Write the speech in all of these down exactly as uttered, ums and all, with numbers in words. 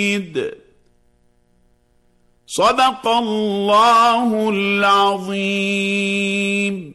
صدق الله العظيم.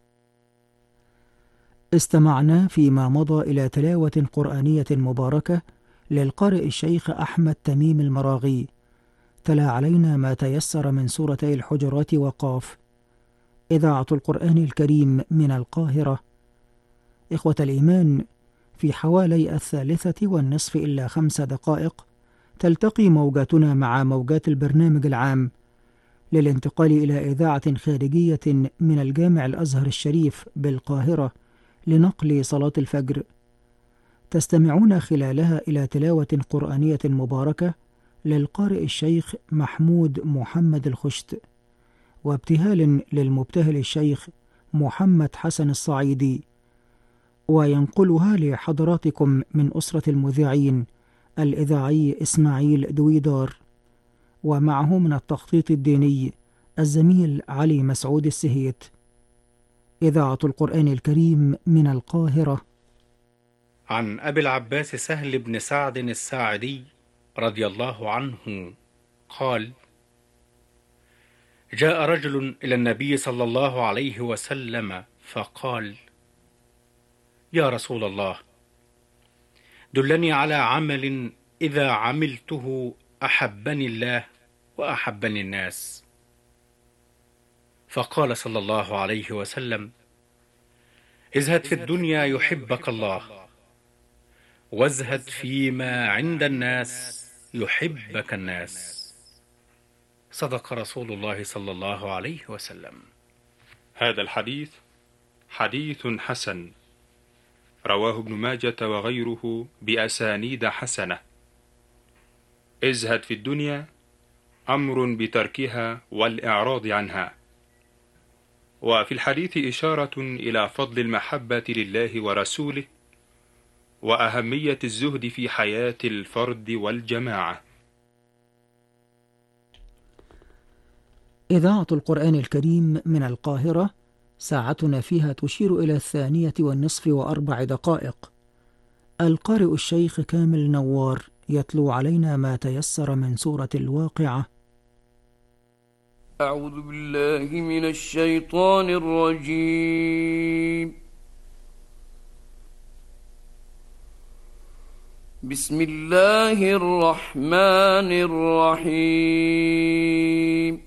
استمعنا فيما مضى إلى تلاوة قرآنية مباركة للقارئ الشيخ أحمد تميم المراغي، تلا علينا ما تيسر من سورتي الحجرات وقاف. إذاعة القرآن الكريم من القاهرة. إخوة الإيمان، في حوالي الثالثة والنصف إلا خمس دقائق تلتقي موجاتنا مع موجات البرنامج العام للانتقال إلى إذاعة خارجية من الجامع الأزهر الشريف بالقاهرة لنقل صلاة الفجر. تستمعون خلالها إلى تلاوة قرآنية مباركة للقارئ الشيخ محمود محمد الخشت، وابتهال للمبتهل الشيخ محمد حسن الصعيدي، وينقلها لحضراتكم من أسرة المذيعين الإذاعي إسماعيل دويدار، ومعه من التخطيط الديني الزميل علي مسعود السهيت. إذاعة القرآن الكريم من القاهرة. عن أبي العباس سهل بن سعد الساعدي رضي الله عنه قال: جاء رجل إلى النبي صلى الله عليه وسلم فقال: يا رسول الله، دلني على عمل إذا عملته أحبني الله وأحبني الناس. فقال صلى الله عليه وسلم: ازهد في الدنيا يحبك الله، وازهد فيما عند الناس يحبك الناس. صدق رسول الله صلى الله عليه وسلم. هذا الحديث حديث حسن، رواه ابن ماجة وغيره بأسانيد حسنة. ازهد في الدنيا أمر بتركها والإعراض عنها. وفي الحديث إشارة إلى فضل المحبة لله ورسوله وأهمية الزهد في حياة الفرد والجماعة. إذاعة القرآن الكريم من القاهرة. ساعتنا فيها تشير إلى الثانية والنصف وأربع دقائق. القارئ الشيخ كامل نوار يتلو علينا ما تيسر من سورة الواقعة. أعوذ بالله من الشيطان الرجيم. بسم الله الرحمن الرحيم.